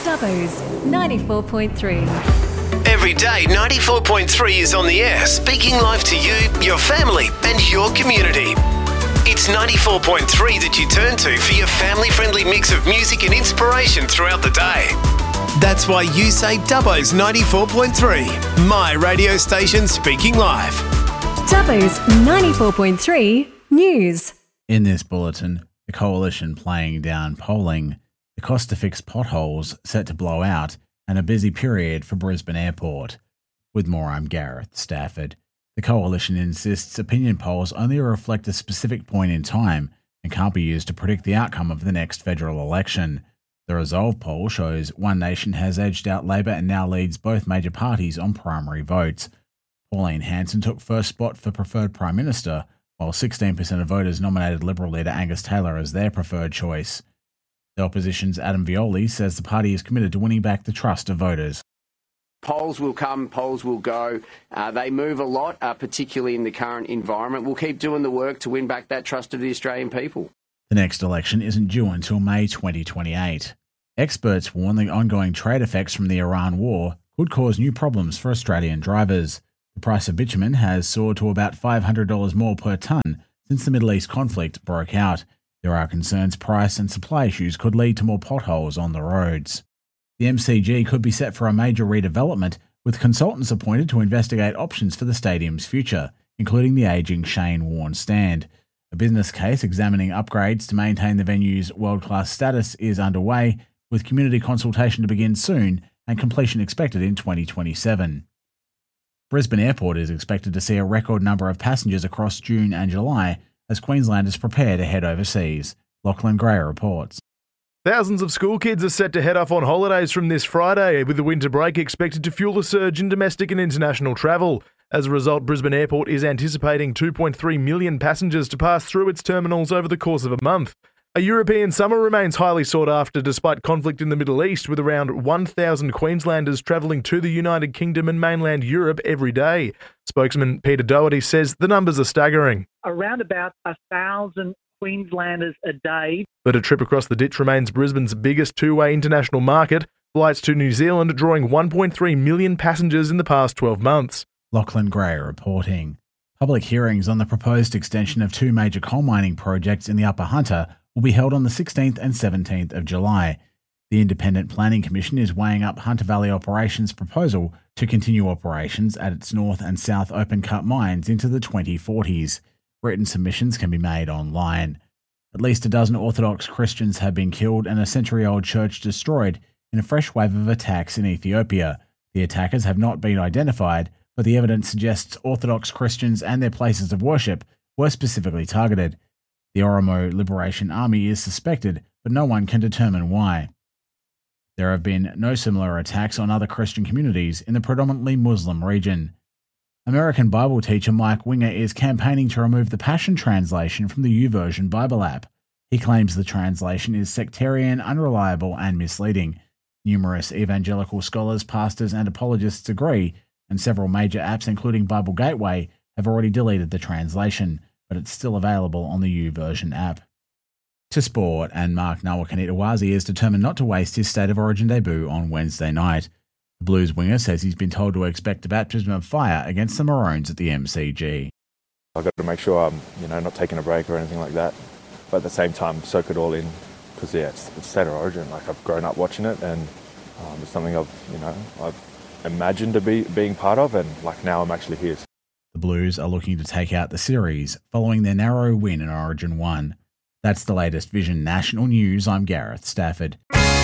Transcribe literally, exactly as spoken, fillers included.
Dubbo's ninety-four point three. Every day, ninety-four point three is on the air, speaking live to you, your family, and your community. It's ninety-four point three that you turn to for your family-friendly mix of music and inspiration throughout the day. That's why you say Dubbo's ninety-four point three, my radio station speaking live. Dubbo's ninety-four point three News. In this bulletin, the Coalition playing down polling, the cost to fix potholes set to blow out, and a busy period for Brisbane Airport. With more, I'm Gareth Stafford. The Coalition insists opinion polls only reflect a specific point in time and can't be used to predict the outcome of the next federal election. The Resolve poll shows One Nation has edged out Labor and now leads both major parties on primary votes. Pauline Hanson took first spot for preferred Prime Minister, while sixteen percent of voters nominated Liberal leader Angus Taylor as their preferred choice. The opposition's Adam Violi says the party is committed to winning back the trust of voters. Polls will come, polls will go. Uh, they move a lot, uh, particularly in the current environment. We'll keep doing the work to win back that trust of the Australian people. The next election isn't due until May twenty twenty-eight. Experts warn the ongoing trade effects from the Iran war could cause new problems for Australian drivers. The price of bitumen has soared to about five hundred dollars more per tonne since the Middle East conflict broke out. There are concerns price and supply issues could lead to more potholes on the roads. The M C G could be set for a major redevelopment, with consultants appointed to investigate options for the stadium's future, including the ageing Shane Warne stand. A business case examining upgrades to maintain the venue's world-class status is underway, with community consultation to begin soon and completion expected in twenty twenty-seven. Brisbane Airport is expected to see a record number of passengers across June and July as Queenslanders prepare to head overseas. Lachlan Gray reports. Thousands of school kids are set to head off on holidays from this Friday, with the winter break expected to fuel a surge in domestic and international travel. As a result, Brisbane Airport is anticipating two point three million passengers to pass through its terminals over the course of a month. A European summer remains highly sought after despite conflict in the Middle East, with around one thousand Queenslanders travelling to the United Kingdom and mainland Europe every day. Spokesman Peter Doherty says the numbers are staggering. Around about a thousand Queenslanders a day. But a trip across the ditch remains Brisbane's biggest two-way international market, flights to New Zealand drawing one point three million passengers in the past twelve months. Lachlan Gray reporting. Public hearings on the proposed extension of two major coal mining projects in the Upper Hunter will be held on the sixteenth and seventeenth of July. The Independent Planning Commission is weighing up Hunter Valley Operations' proposal to continue operations at its north and south open-cut mines into the twenty forties. Written submissions can be made online. At least a dozen Orthodox Christians have been killed and a century-old church destroyed in a fresh wave of attacks in Ethiopia. The attackers have not been identified, but the evidence suggests Orthodox Christians and their places of worship were specifically targeted. The Oromo Liberation Army is suspected, but no one can determine why. There have been no similar attacks on other Christian communities in the predominantly Muslim region. American Bible teacher Mike Winger is campaigning to remove the Passion Translation from the YouVersion Bible app. He claims the translation is sectarian, unreliable, and misleading. Numerous evangelical scholars, pastors, and apologists agree, and several major apps, including Bible Gateway, have already deleted the translation, but it's still available on the YouVersion app. To sport, and Mark Nawaqanitawase is determined not to waste his State of Origin debut on Wednesday night. The Blues winger says he's been told to expect a baptism of fire against the Maroons at the M C G. I've got to make sure I'm, you know, not taking a break or anything like that, but at the same time soak it all in, because yeah, it's, it's State of Origin. Like, I've grown up watching it, and um, it's something I've, you know, I've imagined to be being part of, and like now I'm actually here. The Blues are looking to take out the series following their narrow win in Origin one. That's the latest Vision National News. I'm Gareth Stafford.